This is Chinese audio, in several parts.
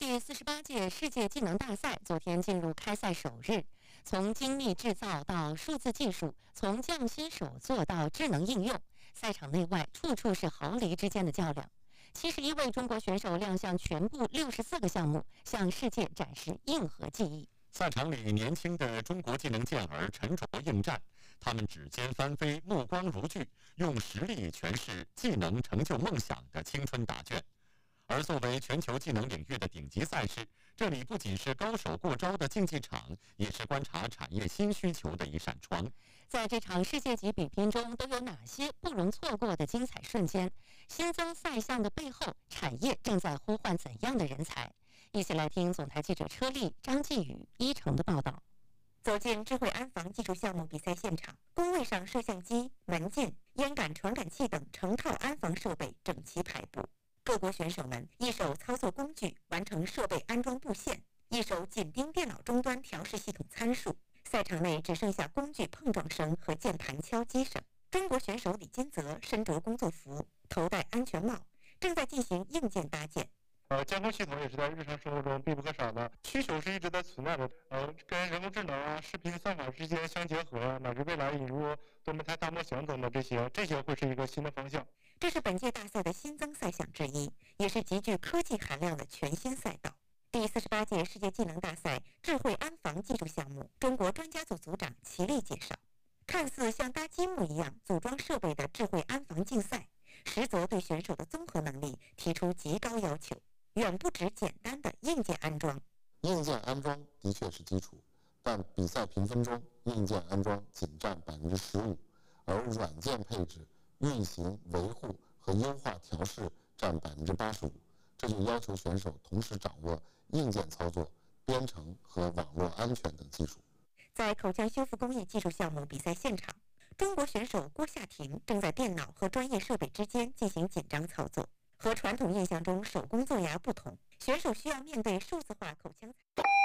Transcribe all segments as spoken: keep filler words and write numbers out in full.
第四十八届世界技能大赛昨天进入开赛首日，从精密制造到数字技术，从匠心手作到智能应用，赛场内外处处是毫厘之间的较量。七十一位中国选手亮相全部六十四个项目，向世界展示硬核技艺。 赛场里，年轻的中国技能健儿沉着应战，他们指尖翻飞，目光如炬，用实力诠释技能成就梦想的青春答卷。而作为全球技能领域的顶级赛事，这里不仅是高手过招的竞技场，也是观察产业新需求的一扇窗。 在这场世界级比拼中，都有哪些不容错过的精彩瞬间？新增赛项的背后，产业正在呼唤怎样的人才？一起来听总台记者车丽、张继宇、一成的报道。走进智慧安防技术项目比赛现场，工位上摄像机、门禁、烟感传感器等成套安防设备整齐排布。各国选手们一手操作工具完成设备安装布线，一手紧盯电脑终端调试系统参数。赛场内只剩下工具碰撞声和键盘敲击声。中国选手李金泽身着工作服，头戴安全帽，正在进行硬件搭建。 呃，监控系统也是在日常生活中必不可少的，需求是一直在存在的。呃，跟人工智能啊、视频算法之间相结合，乃至未来引入多模态大模型等的这些，这些会是一个新的方向。 这是本届大赛的新增赛项之一，也是极具科技含量的全新赛道。第四十八届世界技能大赛智慧安防技术项目，中国专家组组长齐力介绍，看似像搭积木一样组装设备的智慧安防竞赛，实则对选手的综合能力提出极高要求，远不止简单的硬件安装。 硬件安装的确是基础，但比赛评分中，硬件安装仅占百分之十五，而软件配置、运行、维护和优化调试占百分之八十五。这就要求选手同时掌握硬件操作、编程和网络安全等技术。 在口腔修复工艺技术项目比赛现场，中国选手郭夏婷正在电脑和专业设备之间进行紧张操作。和传统印象中手工做牙不同，选手需要面对数字化口腔。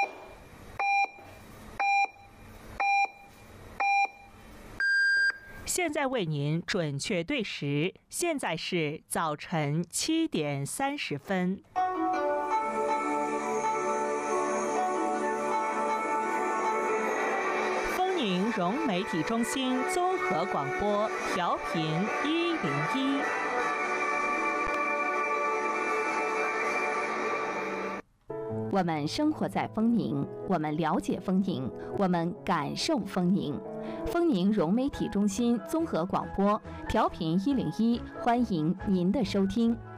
现在为您准确对时，现在是早晨七点三十分。丰宁融媒体中心综合广播调频一零一。 我们生活在丰宁，我们了解丰宁，我们感受丰宁。丰宁融媒体中心综合广播调频一零一，欢迎您的收听。